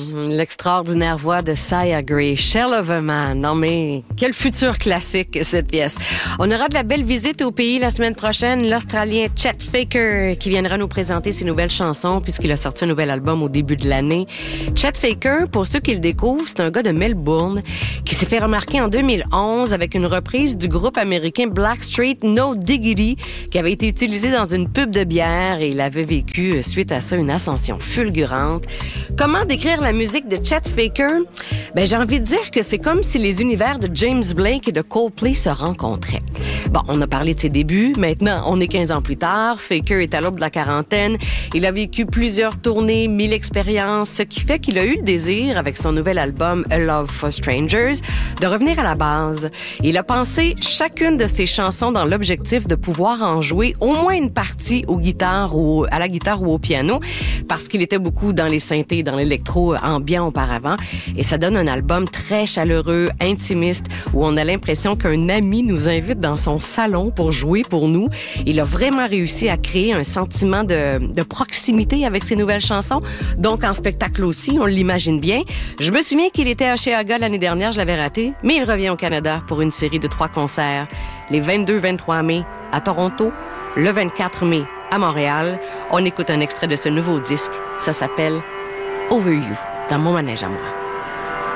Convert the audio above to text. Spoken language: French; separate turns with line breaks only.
L'extraordinaire voix de Sia Gray, Shell of a Man. Non mais, quel futur classique, cette pièce. On aura de la belle visite au pays la semaine prochaine. L'Australien Chet Faker qui viendra nous présenter ses nouvelles chansons puisqu'il a sorti un nouvel album au début de l'année. Chet Faker, pour ceux qui le découvrent, c'est un gars de Melbourne qui s'est fait remarquer en 2011 avec une reprise du groupe américain Blackstreet No Diggity qui avait été utilisé dans une pub de bière et il avait vécu suite à ça une ascension fulgurante. Comment décrire la musique de Chet Faker? Ben, j'ai envie de dire que c'est comme si les univers de James Blake et de Coldplay se rencontraient. Bon, on a parlé de ses débuts. Maintenant, on est 15 ans plus tard. Faker est à l'aube de la quarantaine. Il a vécu plusieurs tournées, 1000 expériences, ce qui fait qu'il a eu le désir, avec son nouvel album A Love for Strangers, de revenir à la base. Il a pensé chacune de ses chansons dans l'objectif de pouvoir en jouer au moins une partie à la guitare ou au piano, parce qu'il était beaucoup dans les synthés, dans l'électro ambiant auparavant. Et ça donne un album très chaleureux, intimiste, où on a l'impression qu'un ami nous invite dans son salon pour jouer pour nous. Il a vraiment réussi à créer un sentiment de proximité avec ses nouvelles chansons. Donc, en spectacle aussi, on l'imagine bien. Je me souviens qu'il était à Oshéaga l'année dernière, je l'avais raté, mais il revient au Canada pour une série de 3 concerts. Les 22-23 mai à Toronto, le 24 mai à Montréal. On écoute un extrait de ce nouveau disque. Ça s'appelle Over You, dans mon manège à moi.